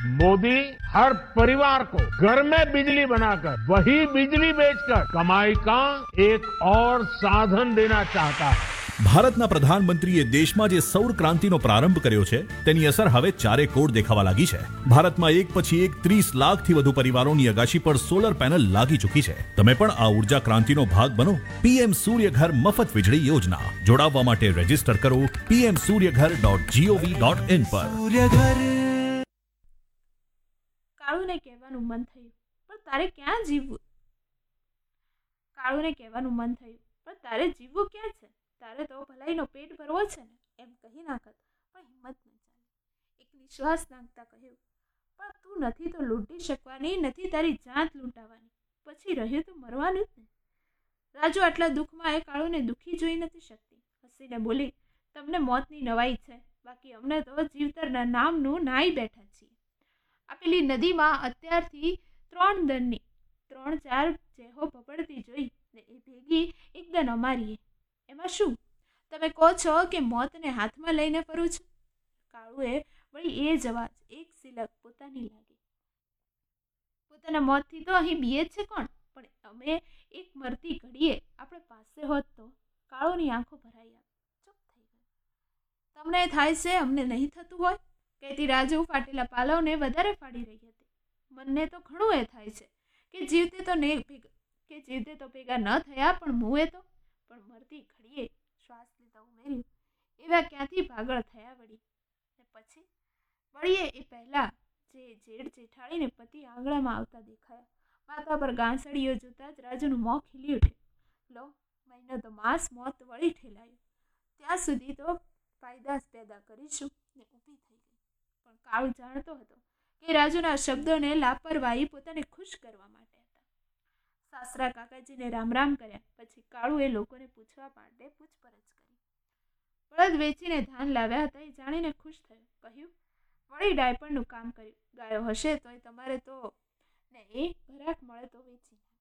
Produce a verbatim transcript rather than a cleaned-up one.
मोदी हर परिवार को घर में बिजली बनाकर वही बिजली बेचकर कमाई का एक और साधन देना चाहता है। ભારતના પ્રધાનમંત્રીએ દેશમાં જે સૌર ક્રાંતિનો પ્રારંભ કર્યો છે તેની અસર હવે ચારે કોર દેખાવા લાગી છે. ભારતમાં એક પછી એક ત્રીસ લાખથી વધુ પરિવારોની અગાશી પર સોલર પેનલ લાગી ચૂકી છે. તમે પણ આ ઉર્જા ક્રાંતિનો ભાગ બનો. પીએમ સૂર્યઘર મફત વીજળી યોજના. જોડાવવા માટે રજીસ્ટર કરો PM Suryaghar dot GOV dot in પર. કાળુને કહેવાનું મન થયું પણ તારે ક્યાં જીવવું? કાળુને કહેવાનું મન થયું પણ તારે જીવવું ક્યાં છે? તારે તો ભલાઈનો પેટ ભરવો છે ને, એમ કહી નાખત પણ હિંમત ન ચાલે. એક નિશ્વાસ નાખતા કહ્યું, પણ તું નથી તો લૂંટી શકવાની, નથી તારી જાત લૂંટાવાની, પછી રહ્યું તો મરવાનું જ ને. રાજુ આટલા દુઃખમાં એ કાળુને દુઃખી જોઈ નથી શકતી. હસીને બોલી, તમને મોતની નવાઈ છે, બાકી અમને તો જીવતરના નામનું નાઈ બેઠા છીએ. આપેલી નદીમાં અત્યારથી ત્રણ દરની ત્રણ ચાર જેહો ભપડતી જોઈ ને એ ભેગી એકદમ અમારીએ. એમાં શું? તમે કહો છો કે મોતને હાથમાં લઈને ફરું છું? કાળુએ વળી એ જ અવાજ એક સિલક પોતાની લાગી. પોતાના મોતથી તો અહીં બીએ છે કોણ? પણ અમે એક મરતી ઘડીએ આપણે પાસે હોત તો. કાળુની આંખો ભરાઈ આવી, ચૂપ થઈ ગઈ. તમને થાય છે અમને નહીં થતું હોય? કહેતી રાજુ ફાટેલા પાલવને વધારે ફાડી રહી હતી. મનને તો ઘણું એ થાય છે કે જીવતે તો ને ભેગા કે જીવતે તો ભેગા ન થયા, પણ મુએ તો પણ મરતી ઘડીએ શ્વાસ લેતા ઉમેર્યું, એવા ક્યાંથી પાગળ થયા વળી. ને પછી વળીએ એ પહેલા જે જેઠ જેઠાણીને પતિ આંગણામાં આવતા દેખાયા. માથા પર ગાંસડીઓ જોતા જ રાજુનું મોં ખીલી ઉઠ્યું. લો, મહિનો તો માસ મોત વળી ઠેલાયું. ત્યાં સુધી તો પાયદાસ પેદા કરીશું ને ઊભી થઈ ગઈ. પણ કાળુ જાણતો હતો કે રાજુના શબ્દોને લાપરવાહી પોતાને ખુશ કરવા માટે હતા. સાસરા કાકાજીને રામ રામ કર્યા પછી કાળુએ લોકોને પૂછવા માટે પૂછપરછ કરી. બળદ વેચીને ધાન લાવ્યા હતા એ જાણીને ખુશ થયો. કહ્યું, વળી ડાયપણનું કામ કર્યું. ગાયો હશે તોય તમારે તો ને એ ઘરાક મળે તો વેચી